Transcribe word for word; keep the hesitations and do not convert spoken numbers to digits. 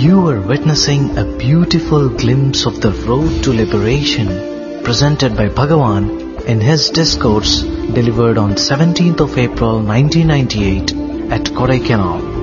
You are witnessing a beautiful glimpse of the road to liberation presented by Bhagavan in his discourse delivered on seventeenth of April nineteen ninety-eight at Kodaikanal.